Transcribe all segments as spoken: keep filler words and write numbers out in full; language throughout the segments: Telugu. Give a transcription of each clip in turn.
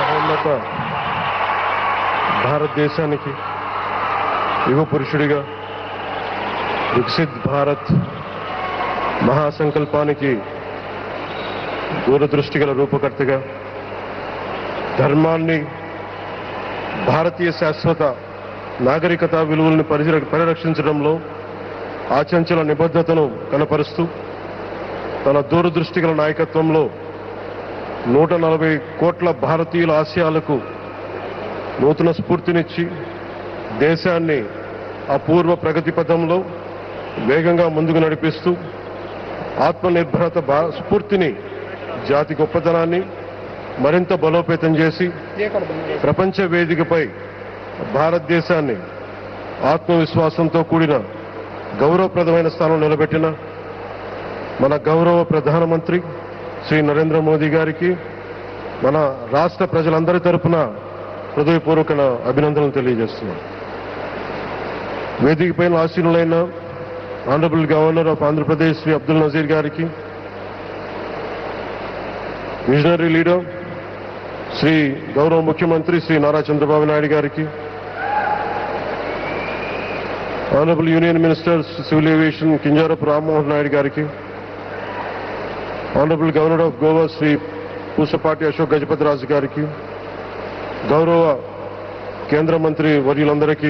మహోన్నత భారతదేశానికి యువ పురుషుడిగా వికసిత్ భారత్ మహాసంకల్పానికి దూరదృష్టి గల రూపకర్తగా ధర్మాన్ని భారతీయ శాశ్వత నాగరికత విలువలను పరిరక్షించడంలో ఆచంచల నిబద్ధతను కనపరుస్తూ తన దూరదృష్టి గల నాయకత్వంలో నూట నలభై కోట్ల భారతీయుల ఆశయాలకు నూతన స్ఫూర్తినిచ్చి దేశాన్ని అపూర్వ ప్రగతి పథంలో వేగంగా ముందుకు నడిపిస్తూ ఆత్మనిర్భరత స్ఫూర్తిని జాతి గొప్పతనాన్ని మరింత బలోపేతం చేసి ప్రపంచ వేదికపై భారతదేశాన్ని ఆత్మవిశ్వాసంతో కూడిన గౌరవప్రదమైన స్థానం నిలబెట్టిన మన గౌరవ ప్రధానమంత్రి శ్రీ నరేంద్ర మోదీ గారికి మన రాష్ట్ర ప్రజలందరి తరపున హృదయపూర్వక అభినందనలు తెలియజేస్తున్నాం. వేదికపైన ఆసీనులైన honourable governor of Andhra Pradesh Shri Abdul Nazir గారికి, విజనరీ లీడర్ శ్రీ గౌరవ ముఖ్యమంత్రి శ్రీ నారా చంద్రబాబు నాయుడు గారికి, honourable union minister civil aviation Kinjarapu Rammohan Naidu గారికి, honourable governor of Goa Shri Pusapati Ashok Gajapathiraju గారికి, గౌరవ కేంద్ర మంత్రి వర్యులందరికీ,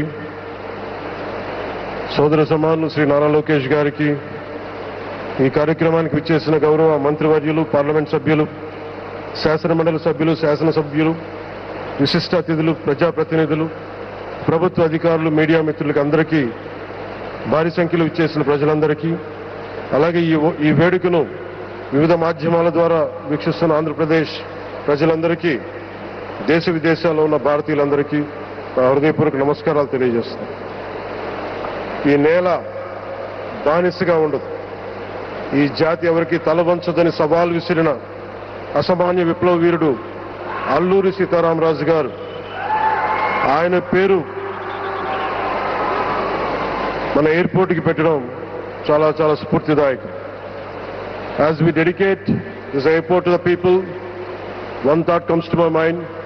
సోదర సమానులు శ్రీ నారా లోకేష్ గారికి, ఈ కార్యక్రమానికి విచ్చేసిన గౌరవ మంత్రివర్యులు, పార్లమెంట్ సభ్యులు, శాసనమండలి సభ్యులు, శాసనసభ్యులు, విశిష్ట అతిథులు, ప్రజాప్రతినిధులు, ప్రభుత్వ అధికారులు, మీడియా మిత్రులకి అందరికీ, భారీ సంఖ్యలో విచ్చేసిన ప్రజలందరికీ, అలాగే ఈ ఈ వేడుకను వివిధ మాధ్యమాల ద్వారా వీక్షిస్తున్న ఆంధ్రప్రదేశ్ ప్రజలందరికీ, దేశ విదేశాల్లో ఉన్న భారతీయులందరికీ నా హృదయపూర్వక నమస్కారాలు తెలియజేస్తున్నాను. ఈ నేల బానిసగా ఉండదు. ఈ జాతి ఎవరికి తల వంచదని సవాల్ విసిరిన అసామాన్య విప్లవ వీరుడు అల్లూరి సీతారామరాజు గారు, ఆయన పేరు మన ఎయిర్పోర్ట్కి పెట్టడం చాలా చాలా స్ఫూర్తిదాయకం. As we dedicate this airport to the people, one thought comes to my mind.